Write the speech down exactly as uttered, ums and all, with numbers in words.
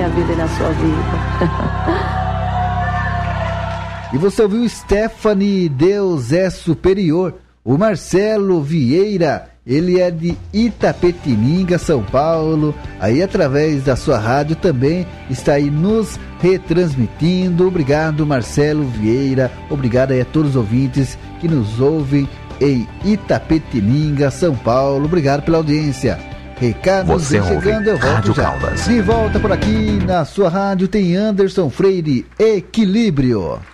minha vida e na sua vida. E você ouviu Stephanie, Deus é Superior. O Marcelo Vieira, ele é de Itapetininga, São Paulo. Aí através da sua rádio também está aí nos retransmitindo. Obrigado, Marcelo Vieira. Obrigado aí a todos os ouvintes que nos ouvem em Itapetininga, São Paulo. Obrigado pela audiência. Recados Você chegando, eu volto Rádio já. Caldas. De volta por aqui na sua rádio tem Anderson Freire, Equilíbrio.